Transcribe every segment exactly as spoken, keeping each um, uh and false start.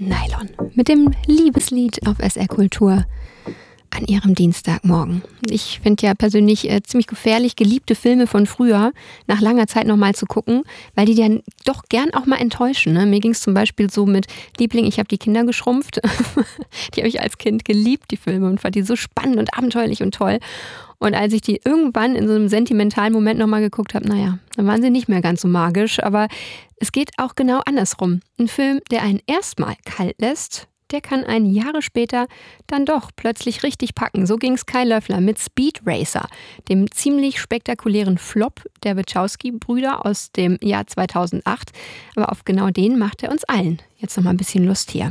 Nylon mit dem Liebeslied auf S R Kultur an ihrem Dienstagmorgen. Ich finde ja persönlich äh, ziemlich gefährlich, geliebte Filme von früher nach langer Zeit nochmal zu gucken, weil die dann doch gern auch mal enttäuschen. Ne? Mir ging es zum Beispiel so mit Liebling, ich habe die Kinder geschrumpft. Die habe ich als Kind geliebt, die Filme, und fand die so spannend und abenteuerlich und toll. Und als ich die irgendwann in so einem sentimentalen Moment nochmal geguckt habe, naja, dann waren sie nicht mehr ganz so magisch. Aber es geht auch genau andersrum. Ein Film, der einen erstmal kalt lässt, der kann einen Jahre später dann doch plötzlich richtig packen. So ging es Kai Löffler mit Speed Racer, dem ziemlich spektakulären Flop der Wachowski-Brüder aus dem Jahr zweitausendacht. Aber auf genau den macht er uns allen jetzt noch mal ein bisschen Lust hier.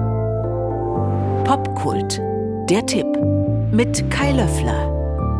Popkult, der Tipp mit Kai Löffler.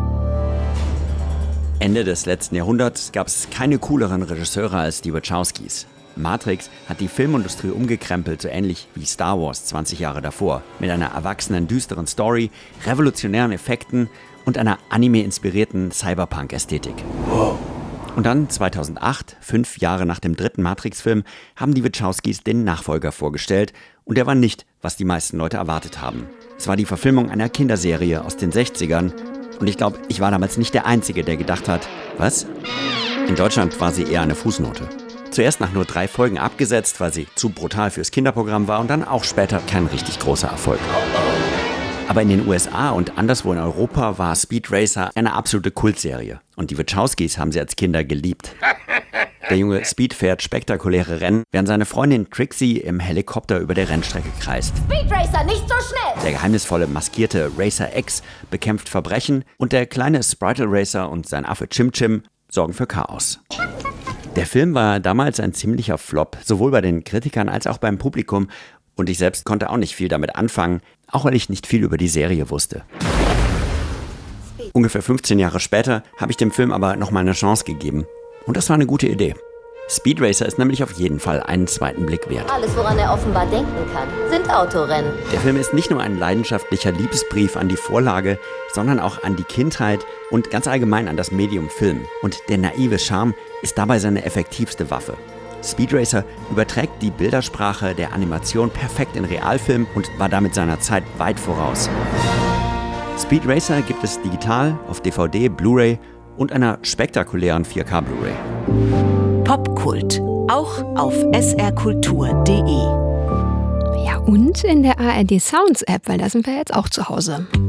Ende des letzten Jahrhunderts gab es keine cooleren Regisseure als die Wachowskis. Matrix hat die Filmindustrie umgekrempelt, so ähnlich wie Star Wars zwanzig Jahre davor. Mit einer erwachsenen, düsteren Story, revolutionären Effekten und einer anime-inspirierten Cyberpunk-Ästhetik. Wow. Und dann zweitausendacht, fünf Jahre nach dem dritten Matrix-Film, haben die Wachowskis den Nachfolger vorgestellt. Und der war nicht, was die meisten Leute erwartet haben. Es war die Verfilmung einer Kinderserie aus den sechzigern. Und ich glaube, ich war damals nicht der Einzige, der gedacht hat, was? In Deutschland war sie eher eine Fußnote. Zuerst nach nur drei Folgen abgesetzt, weil sie zu brutal fürs Kinderprogramm war, und dann auch später kein richtig großer Erfolg. Aber in den U S A und anderswo in Europa war Speed Racer eine absolute Kultserie. Und die Wachowskis haben sie als Kinder geliebt. Der junge Speed fährt spektakuläre Rennen, während seine Freundin Trixie im Helikopter über der Rennstrecke kreist. Speed Racer, nicht so schnell! Der geheimnisvolle, maskierte Racer X bekämpft Verbrechen und der kleine Spritle Racer und sein Affe Chim Chim sorgen für Chaos. Der Film war damals ein ziemlicher Flop, sowohl bei den Kritikern als auch beim Publikum. Und ich selbst konnte auch nicht viel damit anfangen, auch weil ich nicht viel über die Serie wusste. Ungefähr fünfzehn Jahre später habe ich dem Film aber nochmal eine Chance gegeben. Und das war eine gute Idee. Speed Racer ist nämlich auf jeden Fall einen zweiten Blick wert. Alles, woran er offenbar denken kann, sind Autorennen. Der Film ist nicht nur ein leidenschaftlicher Liebesbrief an die Vorlage, sondern auch an die Kindheit und ganz allgemein an das Medium Film. Und der naive Charme ist dabei seine effektivste Waffe. Speed Racer überträgt die Bildersprache der Animation perfekt in Realfilm und war damit seiner Zeit weit voraus. Speed Racer gibt es digital, auf D V D, Blu-ray und einer spektakulären vier K Blu-ray. Popkult, auch auf s r kultur punkt d e. Ja, und in der A R D Sounds App, weil da sind wir jetzt auch zu Hause.